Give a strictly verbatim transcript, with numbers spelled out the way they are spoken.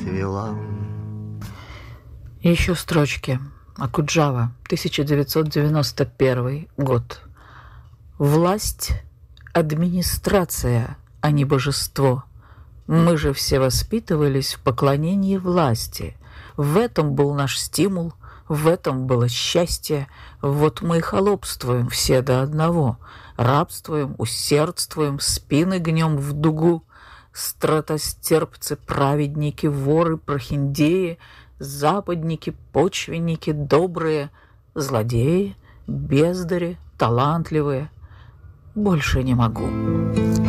расцвела. Еще строчки. Окуджава, тысяча девятьсот девяносто первый год. Власть – администрация, а не божество. Мы же все воспитывались в поклонении власти. В этом был наш стимул, в этом было счастье. Вот мы и холопствуем все до одного. Рабствуем, усердствуем, спины гнем в дугу. Стратостерпцы, праведники, воры, прохиндеи, западники, почвенники, добрые, злодеи, бездари, талантливые. Больше не могу.